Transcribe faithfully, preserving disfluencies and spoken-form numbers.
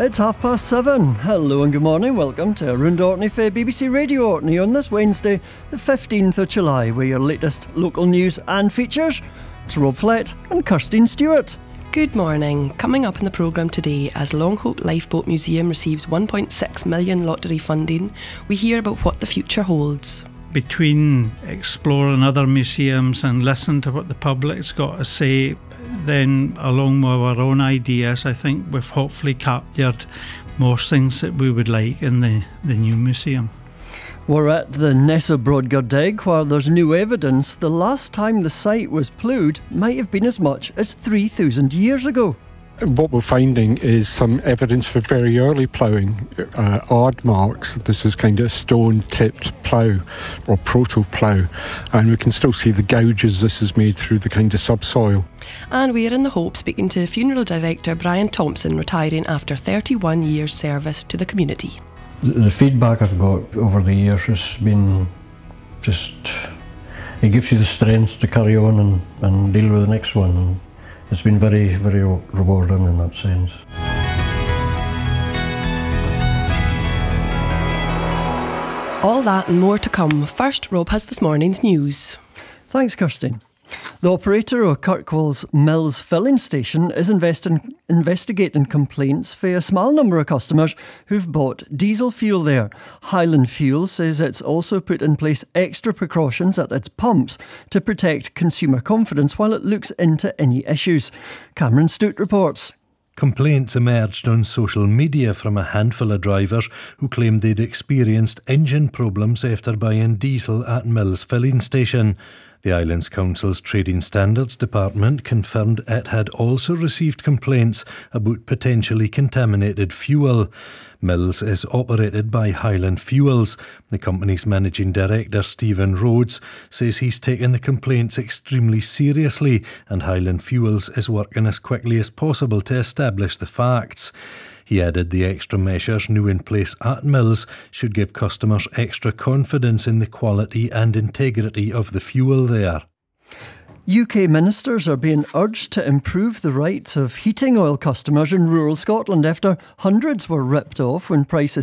It's half past seven. Hello and good morning. Welcome to Around Orkney for B B C Radio Orkney on this Wednesday, the fifteenth of July, with your latest local news and features. It's Rob Flett and Kirstine Stewart. Good morning. Coming up in the programme today, as Longhope Lifeboat Museum receives one point six million lottery funding, we hear about what the future holds. Between exploring other museums and listen to what the public's got to say, then along with our own ideas, I think we've hopefully captured most things that we would like in the, the new museum. We're at the Nessa Brodgar where there's new evidence the last time the site was ploughed might have been as much as three thousand years ago. What we're finding is some evidence for very early ploughing, uh, odd marks. This is kind of stone-tipped plough or proto-plough, and we can still see the gouges this has made through the kind of subsoil. And we're in the Hope speaking to funeral director Brian Thompson, retiring after thirty-one years service to the community. The, the feedback I've got over the years has been just, it gives you the strength to carry on and, and deal with the next one. And it's been very, very rewarding in that sense. All that and more to come. First, Rob has this morning's news. Thanks, Kirstine. The operator of Kirkwall's Mills filling station is investing, investigating complaints for a small number of customers who've bought diesel fuel there. Highland Fuel says it's also put in place extra precautions at its pumps to protect consumer confidence while it looks into any issues. Cameron Stewart reports. Complaints emerged on social media from a handful of drivers who claimed they'd experienced engine problems after buying diesel at Mills filling station. The Islands Council's Trading Standards Department confirmed it had also received complaints about potentially contaminated fuel. Mills is operated by Highland Fuels. The company's managing director, Stephen Rhodes, says he's taken the complaints extremely seriously and Highland Fuels is working as quickly as possible to establish the facts. He added the extra measures new in place at Mills should give customers extra confidence in the quality and integrity of the fuel there. U K ministers are being urged to improve the rights of heating oil customers in rural Scotland after hundreds were ripped off when prices